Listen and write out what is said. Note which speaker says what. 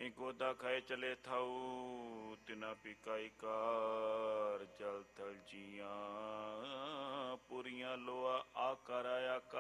Speaker 1: गोदा खाए चले थाऊ तिना पिकाई कार जल थल जिया पुरिया लोआ आकर आया